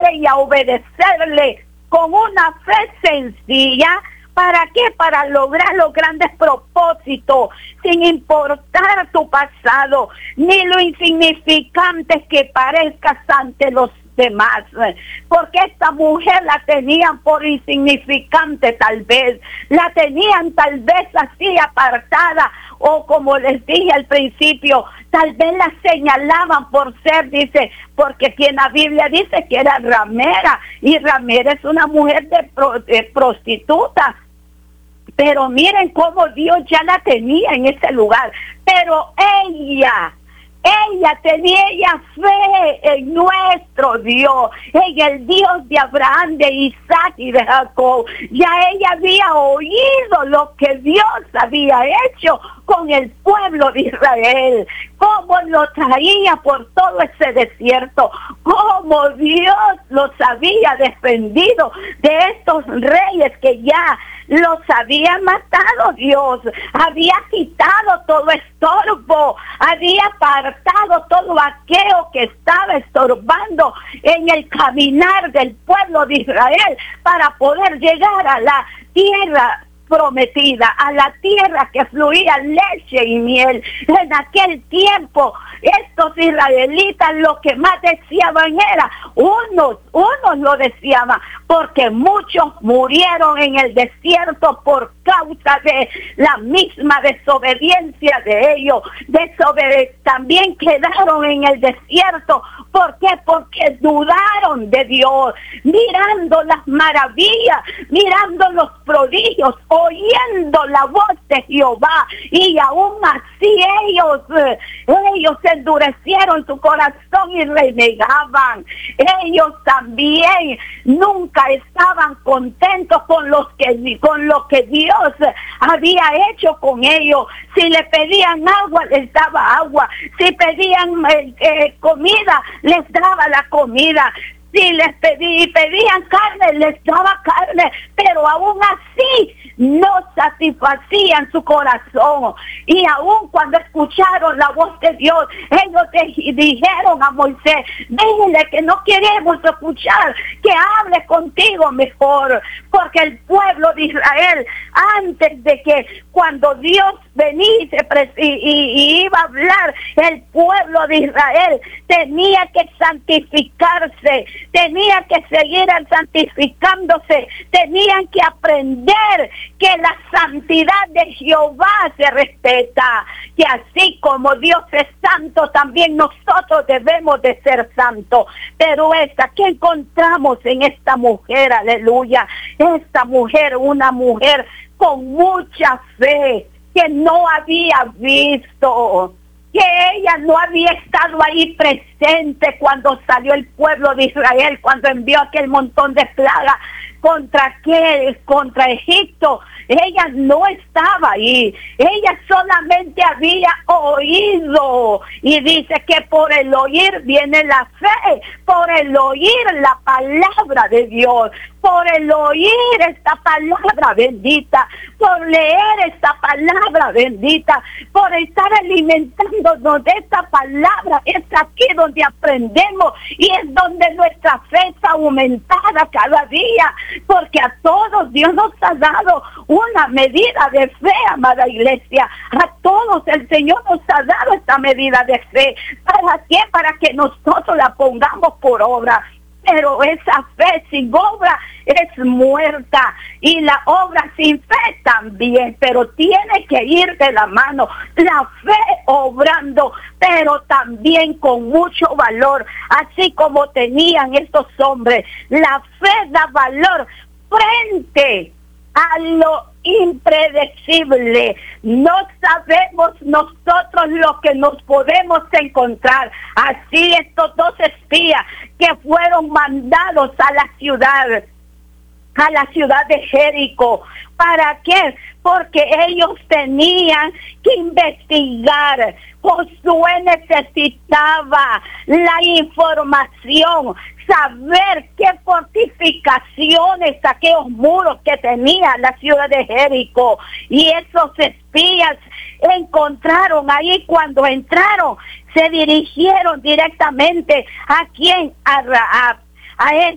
seguirle y a obedecerle con una fe sencilla. ¿Para qué? Para lograr los grandes propósitos, sin importar tu pasado, ni lo insignificante que parezcas ante los demás. Porque esta mujer la tenían por insignificante tal vez, la tenían tal vez así apartada, o como les dije al principio, tal vez la señalaban por ser, dice, porque aquí en la Biblia dice que era ramera, y ramera es una mujer de prostituta. Pero miren cómo Dios ya la tenía en ese lugar. Pero ella tenía fe en nuestro Dios, en el Dios de Abraham, de Isaac y de Jacob. Ya ella había oído lo que Dios había hecho con el pueblo de Israel, cómo lo traía por todo ese desierto, cómo Dios los había defendido de estos reyes que ya los había matado. Dios había quitado todo estorbo, había apartado todo aquello que estaba estorbando en el caminar del pueblo de Israel para poder llegar a la tierra prometida, a la tierra que fluía leche y miel. En aquel tiempo estos israelitas lo que más deseaban era, unos lo deseaban, porque muchos murieron en el desierto por causa de la misma desobediencia de ellos. También quedaron en el desierto. ¿Por qué? Porque dudaron de Dios, mirando las maravillas, mirando los prodigios, oyendo la voz de Jehová, y aún así ellos endurecieron su corazón y renegaban. Ellos también nunca estaban contentos con lo que Dios había hecho con ellos. Si le pedían agua, les daba agua. Si pedían comida, les daba la comida. Si les pedían carne, les daba carne, pero aún así no satisfacían su corazón. Y aún cuando escucharon la voz de Dios, ellos dijeron a Moisés, dile que no queremos escuchar, que hable contigo mejor. Porque el pueblo de Israel, antes de que cuando Dios venía y iba a hablar, el pueblo de Israel tenía que santificarse, tenía que seguir santificándose, tenían que aprender que la santidad de Jehová se respeta, que así como Dios es santo, también nosotros debemos de ser santos. Pero ¿qué encontramos en esta mujer? Aleluya. Esta mujer, una mujer con mucha fe, que no había visto, que ella no había estado ahí presente cuando salió el pueblo de Israel, cuando envió aquel montón de plagas contra Egipto. Ella no estaba ahí, ella solamente había oído, y dice que por el oír viene la fe, por el oír la palabra de Dios, por el oír esta palabra bendita, por leer esta palabra bendita, por estar alimentándonos de esta palabra. Es aquí donde aprendemos y es donde nuestra fe está aumentada cada día, porque a todos Dios nos ha dado una medida de fe, amada iglesia. A todos el Señor nos ha dado esta medida de fe. ¿Para qué? Para que nosotros la pongamos por obra. Pero esa fe sin obra es muerta, y la obra sin fe también, pero tiene que ir de la mano. La fe obrando, pero también con mucho valor, así como tenían estos hombres. La fe da valor frente a lo impredecible. No sabemos nosotros lo que nos podemos encontrar. Así estos dos espías que fueron mandados a la ciudad de Jericó. ¿Para qué? Porque ellos tenían que investigar. Josué necesitaba la información, saber qué fortificaciones, aquellos muros que tenía la ciudad de Jericó. Y esos espías encontraron ahí, cuando entraron, se dirigieron directamente a quién, a Rahab. A